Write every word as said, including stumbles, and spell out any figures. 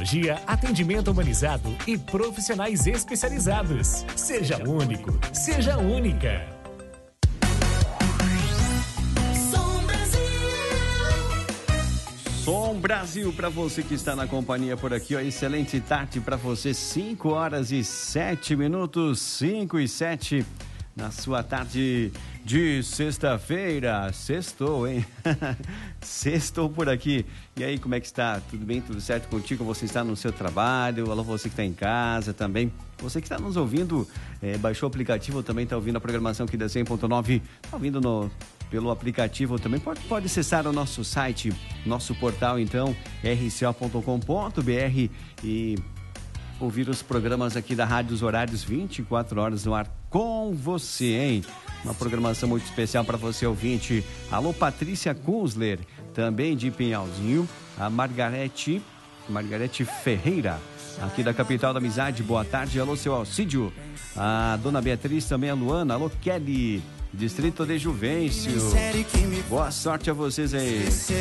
tecnologia, atendimento humanizado e profissionais especializados. Seja único, seja única. Som Brasil para você que está na companhia por aqui, ó, excelente tarde para você, cinco horas e sete minutos, cinco e sete na sua tarde de sexta-feira, sextou, hein? Sextou por aqui. E aí, como é que está? Tudo bem? Tudo certo contigo? Você está no seu trabalho? Alô, você que está em casa também. Você que está nos ouvindo, é, baixou o aplicativo, também está ouvindo a programação aqui da cem ponto nove, está ouvindo no... pelo aplicativo também, pode, pode acessar o nosso site, nosso portal, então, r c o ponto com ponto b r e ouvir os programas aqui da Rádio, os horários vinte e quatro horas no ar com você, hein? Uma programação muito especial para você, ouvinte. Alô, Patrícia Kunzler, também de Pinhalzinho, a Margarete, Margarete Ferreira, aqui da capital da amizade, boa tarde, alô, seu Alcídio, a dona Beatriz, também a Luana, alô, Kelly, Distrito de Juvencio. Boa sorte a vocês aí.